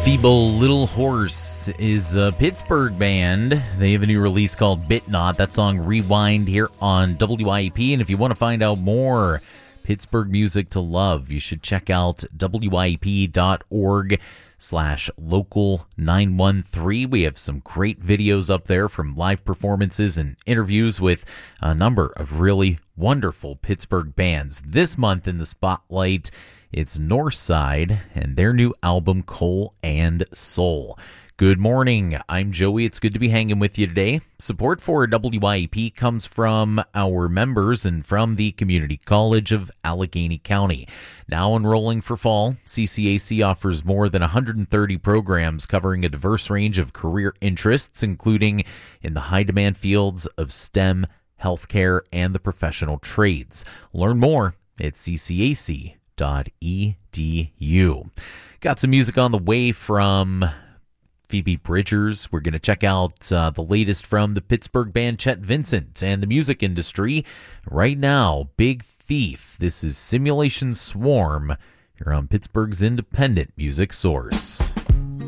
Feeble Little Horse is a Pittsburgh band. They have a new release called Bit Not. That song Rewind here on WIEP. And if you want to find out more Pittsburgh music to love, you should check out WIEP.org/local913. We have some great videos up there from live performances and interviews with a number of really wonderful Pittsburgh bands. This month in the spotlight, it's Northside and their new album, Coal and Soul. Good morning. I'm Joey. It's good to be hanging with you today. Support for WIEP comes from our members and from the Community College of Allegheny County. Now enrolling for fall, CCAC offers more than 130 programs covering a diverse range of career interests, including in the high-demand fields of STEM, healthcare, and the professional trades. Learn more at ccac.edu. Got some music on the way from Phoebe Bridgers. We're going to check out the latest from the Pittsburgh band Chet Vincent and the music industry. Right now, Big Thief. This is Simulation Swarm here on Pittsburgh's independent music source.